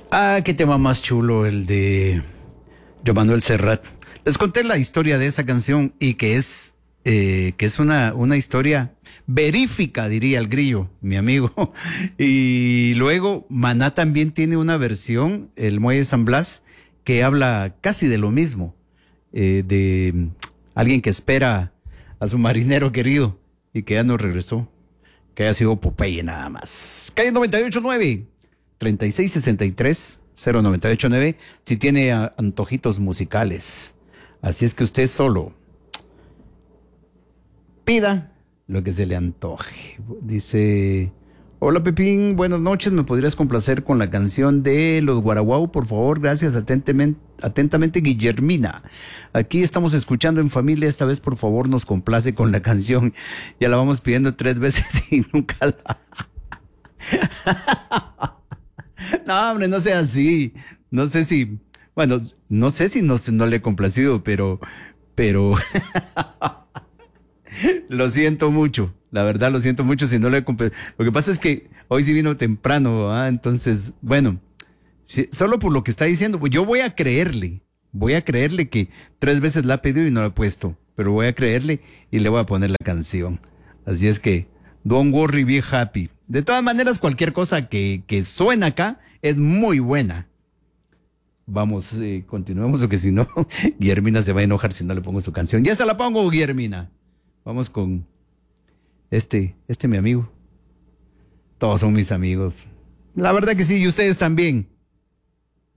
Ah, qué tema más chulo el de Joan Manuel Serrat. Les conté la historia de esa canción y que es una historia verífica, diría el Grillo, mi amigo. Y luego Maná también tiene una versión, el Muelle San Blas, que habla casi de lo mismo, de alguien que espera a su marinero querido y que ya no regresó, que haya sido Popeye nada más. Calle 98.9. 3663-0989 si tiene antojitos musicales. Así es que usted solo pida lo que se le antoje. Dice, hola Pepín, buenas noches, ¿me podrías complacer con la canción de Los Guaraguao, por favor? Gracias, atentamente Guillermina. Aquí estamos escuchando en familia, esta vez por favor nos complace con la canción. Ya la vamos pidiendo 3 veces y nunca la... No, hombre, no sea así. No sé si, bueno, no sé si no le he complacido, pero lo siento mucho. La verdad, lo siento mucho si no le he complacido. Lo que pasa es que hoy sí vino temprano, ¿ah? Entonces, bueno, solo por lo que está diciendo, pues yo voy a creerle que 3 veces la ha pedido y no la ha puesto, pero voy a creerle y le voy a poner la canción. Así es que, don't worry, be happy. De todas maneras, cualquier cosa que suena acá es muy buena. Vamos, continuemos, porque si no, Guillermina se va a enojar si no le pongo su canción. Ya se la pongo, Guillermina. Vamos con mi amigo. Todos son mis amigos. La verdad que sí, y ustedes también.